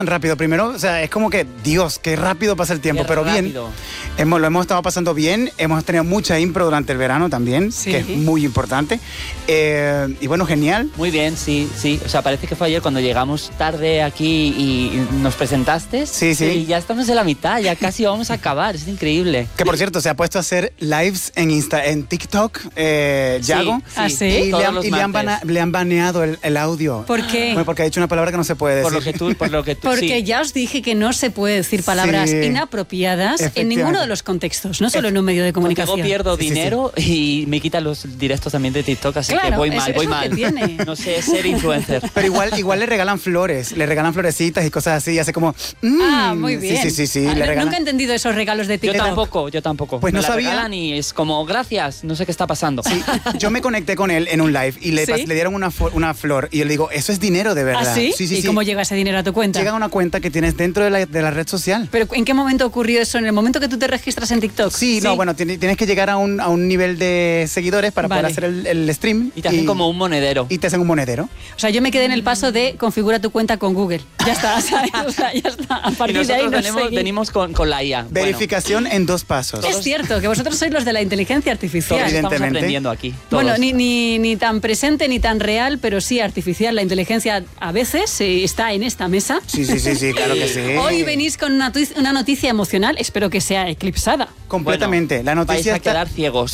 rápido. Primero, o sea, es como que, Dios, qué rápido pasa el tiempo, pero rápido. Bien. Lo hemos estado pasando bien, hemos tenido mucha impro durante el verano también, Sí. que es muy importante. Y bueno, genial. Muy bien, sí. O sea, parece que fue ayer cuando llegamos tarde aquí y nos presentaste. Sí. Y ya estamos en la mitad, ya casi vamos a acabar, es increíble. Que por cierto, se ha puesto a hacer lives en TikTok, Yago. ¿Ah, sí? Y Todos los le han baneado el audio. ¿Por qué? Bueno, porque ha dicho una palabra que no se puede decir. Por lo que tú Porque sí. ya os dije que no se puede decir palabras Sí. inapropiadas en Efectivamente. ninguno de los contextos, no solo en un medio de comunicación. Luego pierdo Sí. dinero y me quitan los directos también de TikTok, así Claro, que voy eso mal, es voy lo que mal. tiene. No sé ser influencer. Pero igual le regalan flores, le regalan florecitas y cosas así, y hace como... Muy bien. Sí, le regalan... Nunca he entendido esos regalos de Yo TikTok. tampoco. Pues me no la sabía. regalan y es como, gracias, no sé qué está pasando. Sí, yo me conecté con él en un live y le ¿Sí? dieron una flor y yo le digo, eso es dinero de verdad. ¿Ah, sí? Sí. ¿Y cómo llega ese dinero a tu cuenta? Llega a una cuenta que tienes dentro de la red social. ¿Pero en qué momento ocurrió eso? ¿En el momento que tú te registras en TikTok? Sí, no, bueno, tienes que llegar a un nivel de seguidores para Vale. poder hacer el stream. Y te hacen como un monedero. Y te hacen un monedero. O sea, yo me quedé en el paso de configura tu cuenta con Google. Ya está, ¿sabes? O sea, ya está. A Y partir de ahí nosotros no seguí. venimos con la IA. Verificación en 2 pasos. Es cierto que vosotros sois los de la inteligencia artificial. Todos estamos Evidentemente. aprendiendo aquí. Todos. Bueno, ni tan presente ni tan real, pero sí artificial. La inteligencia a veces está en esta mesa. Sí, claro que sí. Hoy venís con una noticia emocional, espero que sea eclipsada. Completamente. Bueno, la noticia vais a quedar ciegos.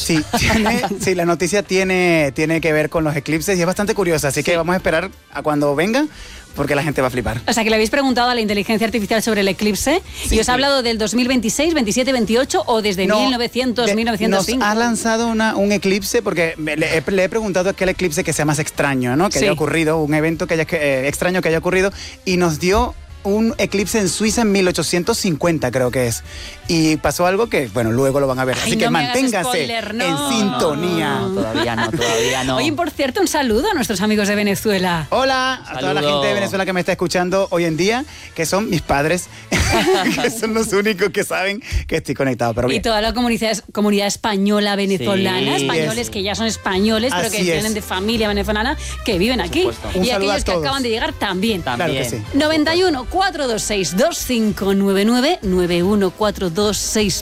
Sí, la noticia tiene que ver con los eclipses y es bastante curiosa, así que vamos a esperar a cuando venga porque la gente va a flipar. O sea, que le habéis preguntado a la inteligencia artificial sobre el eclipse y os ha hablado del 2026, 27, 28 o desde 1900, 1905. Nos ha lanzado un eclipse porque le he preguntado aquel eclipse que sea más extraño, ¿no? Que Sí. haya ocurrido, un evento extraño que haya ocurrido y nos dio un eclipse en Suiza en 1850, creo que es. Y pasó algo que, bueno, luego lo van a ver. Ay, Así que no me hagas manténgase spoiler, no. en sintonía. No, todavía no. Oye, por cierto, un saludo a nuestros amigos de Venezuela. Hola a toda la Saludo. gente de Venezuela que me está escuchando hoy en día, que son mis padres, que son los únicos que saben que estoy conectado. Pero Y bien. toda la comunidad española, venezolana, Sí. españoles que ya son españoles, pero que Así es. vienen de familia venezolana, que viven aquí. supuesto. Un Y saludo aquellos a que todos. acaban de llegar también. Claro que sí. 91 426 2599 91 426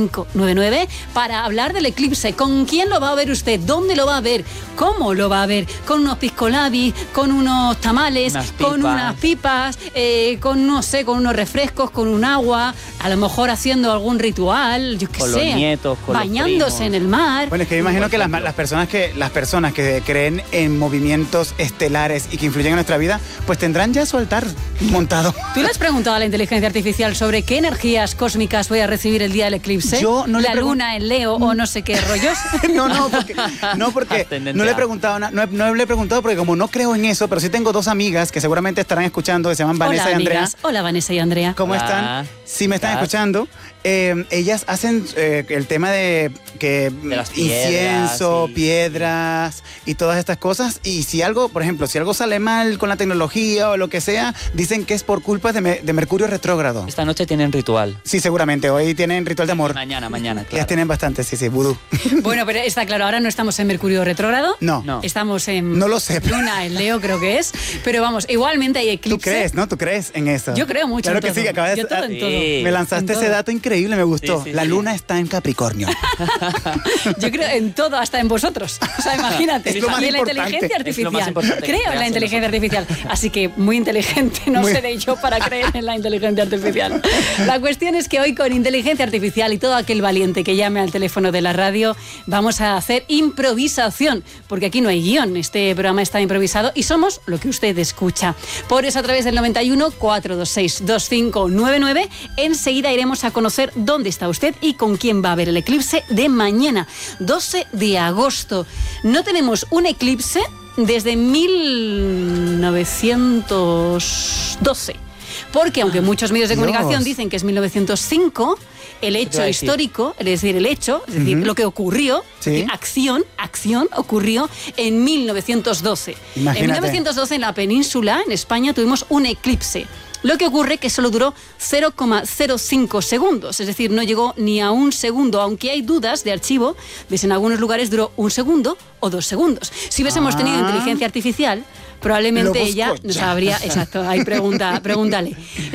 2599 para hablar del eclipse. ¿Con quién lo va a ver usted? ¿Dónde lo va a ver? ¿Cómo lo va a ver? ¿Con unos piscolabis? ¿Con unos tamales? Unas ¿Con pipas. unas pipas? ¿Con, no sé, con unos refrescos? ¿Con un agua? A lo mejor haciendo algún ritual, yo qué Con sé. los nietos, con los bañándose primos. en el mar. Bueno, es que me imagino que las personas que creen en movimientos estelares y que influyen en nuestra vida, pues tendrán ya su altar montado. ¿Tú le has preguntado a la inteligencia artificial sobre qué energías cósmicas voy a recibir el día del eclipse? Yo no le ¿La pregun- luna en Leo o no sé qué rollos? No, porque Ascendente no le he A. preguntado, no le he preguntado porque como no creo en eso, pero sí tengo 2 amigas que seguramente estarán escuchando, que se llaman Vanessa Hola, y Andrea. amigas. Hola, Vanessa y Andrea. ¿Cómo Hola. están? Si me están Hola. escuchando, ellas hacen el tema de que De las piedras, incienso, sí. piedras y todas estas cosas. Y si algo, por ejemplo, si algo sale mal con la tecnología o lo que sea, dicen que es por culpa de Mercurio retrógrado. Esta noche tienen ritual. Sí, seguramente. Hoy tienen ritual de amor. Mañana, Ellas claro. tienen bastante, sí, vudú. Bueno, pero está claro, ahora no estamos en Mercurio retrógrado. No. No. Estamos en No lo sé. Luna en Leo, creo que es. Pero vamos, igualmente hay eclipse. ¿Tú crees, no? ¿Tú crees en eso? Yo creo mucho Claro en que todo. sí, que acabas de... Yo todo en todo. Sí. Me lanzaste En ese todo. dato increíble, me gustó. Sí, La sí. luna está en Capricornio. Yo creo en todo, hasta en vosotros. O sea, imagínate. Es lo más y en la importante. inteligencia Es lo más artificial. importante que Creo en creas la en inteligencia artificial. Así que muy inteligente no Muy- seré yo para creer en la inteligencia artificial. La cuestión es que hoy con inteligencia artificial y todo aquel valiente que llame al teléfono de la radio, vamos a hacer improvisación. Porque aquí no hay guión. Este programa está improvisado y somos lo que usted escucha. Por eso a través del 91 426 2599 enseguida iremos a conocer dónde está usted y con quién va a ver el eclipse de mañana, 12 de agosto. No tenemos un eclipse desde 1912. Porque aunque muchos medios de Dios. comunicación dicen que es 1905, el te iba hecho a decir. histórico, es decir, lo que ocurrió, Sí. es decir, acción ocurrió en 1912. Imagínate. En 1912 en la península, en España, tuvimos un eclipse. Lo que ocurre que solo duró 0,05 segundos, es decir, no llegó ni a un segundo, aunque hay dudas de archivo de si en algunos lugares duró 1 segundo o 2 segundos. Si hubiésemos tenido inteligencia artificial, probablemente Lo ella busco nos ya. habría... Exacto, ahí pregúntale.